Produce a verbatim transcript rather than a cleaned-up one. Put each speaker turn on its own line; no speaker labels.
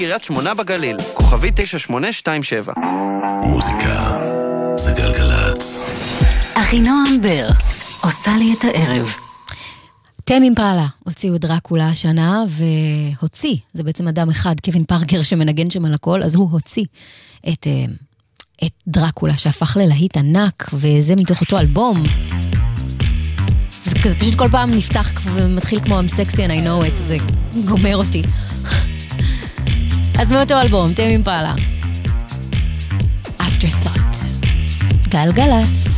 קריית שמונה בגליל, כוכבי תשע שמונה שתיים שבע.
מוזיקה זה גלגלץ.
אחינועם בר עושה לי את הערב.
תמי אימפלה הוציאו את דרקולה השנה, והוציא, זה בעצם אדם אחד, קווין פארקר שמנגן שם על הכל, אז הוא הוציא את, את דרקולה שהפך ללהיט ענק, וזה מתוך אותו אלבום. זה כזה פשוט כל פעם נפתח ומתחיל כמו I'm sexy and I know it, זה גומר אותי. אז מאותו אלבום, תמי אימפלה. Afterthought. גלגלץ.